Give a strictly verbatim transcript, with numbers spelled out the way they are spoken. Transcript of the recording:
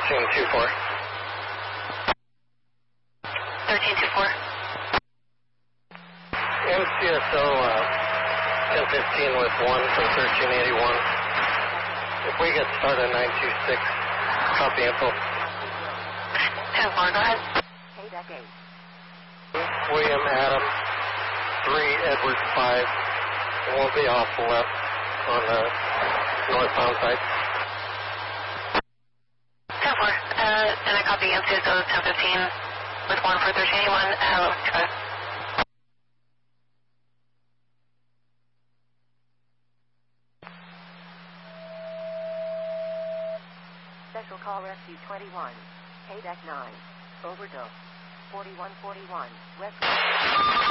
thirteen two four. thirteen two four. M C S O uh, ten fifteen with one for thirteen eighty-one. If we get started nine two six, copy info. ten four, go ahead. K deck eight. William Adam, three Edward five. It won't be off the left on the northbound side. ten four, uh, and I copy M C S O ten fifteen with one for thirteen eighty-one. Hello, go ahead. Special call rescue twenty-one. K deck nine. Overdose. forty-one forty-one. West.